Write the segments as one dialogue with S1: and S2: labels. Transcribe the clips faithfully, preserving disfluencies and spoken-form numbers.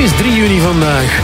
S1: is drie juni vandaag.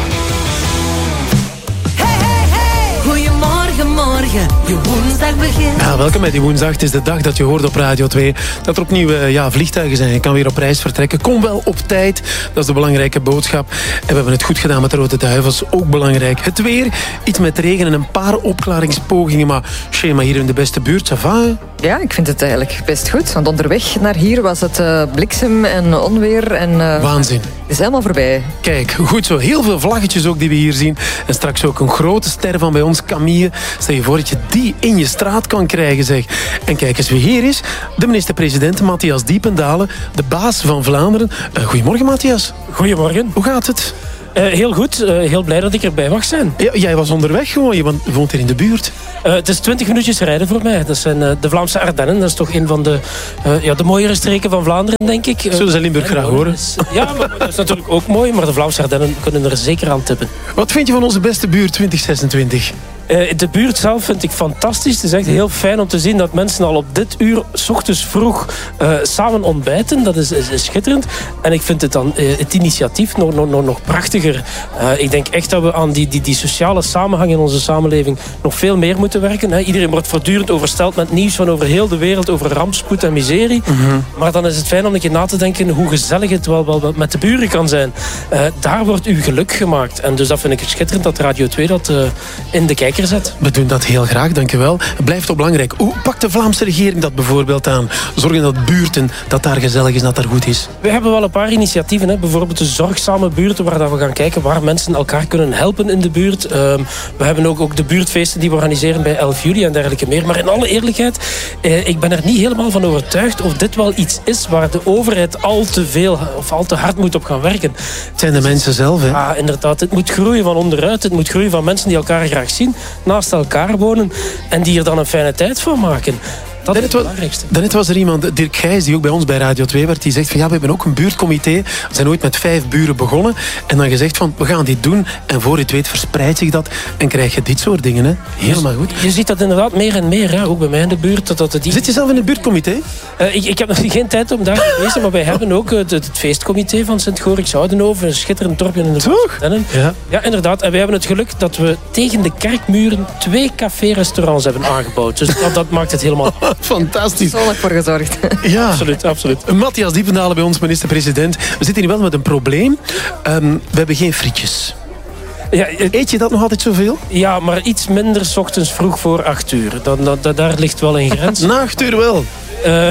S2: Morgen, je woensdag begint.
S1: Ja, welkom bij die woensdag. Het is de dag dat je hoort op Radio twee dat er opnieuw ja, vliegtuigen zijn. Je kan weer op reis vertrekken. Kom wel op tijd. Dat is de belangrijke boodschap. En we hebben het goed gedaan met de Rode Duivels. Ook belangrijk. Het weer, iets met regen en een paar opklaringspogingen. Maar schema hier in de beste buurt, ça va?
S3: Ja, ik vind het eigenlijk best goed. Want onderweg naar hier was het uh, bliksem en onweer. En, uh,
S1: Waanzin.
S3: Het is helemaal voorbij.
S1: Kijk, goed zo. Heel veel vlaggetjes ook die we hier zien. En straks ook een grote ster van bij ons, Camille. Stel je voor dat je die in je straat kan krijgen, zeg. En kijk eens wie hier is. De minister-president Matthias Diependalen, de baas van Vlaanderen. Uh, goedemorgen, Matthias.
S4: Goedemorgen.
S1: Hoe gaat het?
S4: Uh, heel goed. Uh, heel blij dat ik erbij mag zijn.
S1: Ja, jij was onderweg gewoon. Je woont hier in de buurt.
S4: Uh, het is twintig minuutjes rijden voor mij. Dat zijn uh, de Vlaamse Ardennen. Dat is toch een van de, uh, ja, de mooiere streken van Vlaanderen, denk ik. Uh,
S1: Zullen ze Limburg graag horen?
S4: Is, ja, maar dat is natuurlijk ook mooi. Maar de Vlaamse Ardennen kunnen er zeker aan tippen.
S1: Wat vind je van onze beste buurt twintig zesentwintig?
S4: Uh, de buurt zelf vind ik fantastisch. Het is echt heel fijn om te zien dat mensen al op dit uur, 's ochtends vroeg, uh, samen ontbijten. Dat is, is, is schitterend. En ik vind het, dan, uh, het initiatief nog, nog, nog, nog prachtiger. Uh, ik denk echt dat we aan die, die, die sociale samenhang in onze samenleving nog veel meer moeten werken. Hè. Iedereen wordt voortdurend oversteld met nieuws van over heel de wereld, over rampspoed en miserie. Mm-hmm. Maar dan is het fijn om een keer na te denken hoe gezellig het wel, wel, wel met de buren kan zijn. Uh, daar wordt uw geluk gemaakt. En dus dat vind ik het schitterend dat Radio twee dat uh, in de kijker zet.
S1: We doen dat heel graag, dankjewel. Het blijft ook belangrijk. Hoe pakt de Vlaamse regering dat bijvoorbeeld aan? Zorgen dat buurten, dat daar gezellig is, dat daar goed is?
S4: We hebben wel een paar initiatieven. Hè. Bijvoorbeeld de zorgzame buurten, waar dat we gaan kijken waar mensen elkaar kunnen helpen in de buurt. Uh, we hebben ook, ook de buurtfeesten die we organiseren bij elf juli en dergelijke meer. Maar in alle eerlijkheid, uh, ik ben er niet helemaal van overtuigd of dit wel iets is waar de overheid al te veel of al te hard moet op gaan werken.
S1: Het zijn de mensen zelf, hè?
S4: Ja, inderdaad. Het moet groeien van onderuit. Het moet groeien van mensen die elkaar graag zien, naast elkaar wonen en die er dan een fijne tijd van maken. Dat is het belangrijkste.
S1: Daarnet was er iemand, Dirk Gijs, die ook bij ons bij Radio twee werd, die zegt van ja, we hebben ook een buurtcomité. We zijn ooit met vijf buren begonnen en dan gezegd van we gaan dit doen en voor je het weet verspreidt zich dat en krijg je dit soort dingen. Hè. Helemaal goed.
S4: Je ziet dat inderdaad meer en meer, hè. Ook bij mij in de buurt. Dat, dat die...
S1: Zit je zelf in een buurtcomité?
S4: Uh, ik, ik heb nog geen tijd om daar te wezen, maar wij hebben ook het, het feestcomité van Sint-Gorix-Oudenhoven, een schitterend dorpje in de
S1: Toch?
S4: Ja. Ja, inderdaad. En wij hebben het geluk dat we tegen de kerkmuren twee café-restaurants hebben aangebouwd. Dus dat, dat maakt het helemaal...
S1: Fantastisch.
S3: Zo voor gezorgd.
S1: Ja,
S4: absoluut, absoluut.
S1: Matthias Diependalen bij ons, minister-president. We zitten hier wel met een probleem. Um, we hebben geen frietjes. Ja, eet je dat nog altijd zoveel?
S4: Ja, maar iets minder 's ochtends vroeg voor acht uur. Dan, dan, daar ligt wel een grens.
S1: Na acht uur wel.
S4: Uh,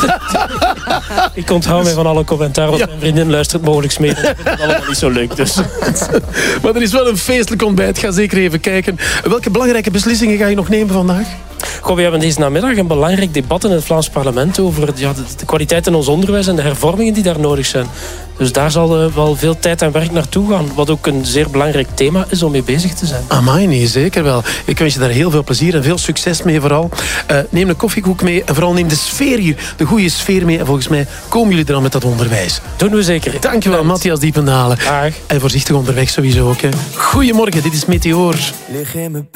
S4: ik onthoud mij van alle commentaar, want ja. Mijn vriendin luistert mogelijk mee. Dat vind ik allemaal niet zo leuk. Dus.
S1: Maar er is wel een feestelijk ontbijt. Ga zeker even kijken. Welke belangrijke beslissingen ga je nog nemen vandaag?
S4: Goh, we hebben deze namiddag een belangrijk debat in het Vlaams parlement over ja, de, de kwaliteit in ons onderwijs en de hervormingen die daar nodig zijn. Dus daar zal uh, wel veel tijd en werk naartoe gaan. Wat ook een zeer belangrijk thema is om mee bezig te zijn.
S1: Amai, nee, zeker wel. Ik wens je daar heel veel plezier en veel succes mee vooral. Uh, neem een koffiekoek mee en vooral neem de sfeer hier, de goede sfeer mee. En volgens mij komen jullie er dan met dat onderwijs.
S4: Doen we zeker.
S1: Dankjewel, Matthias Diependalen.
S4: Dag.
S1: En voorzichtig onderweg sowieso ook. Hè. Goedemorgen, dit is Meteor.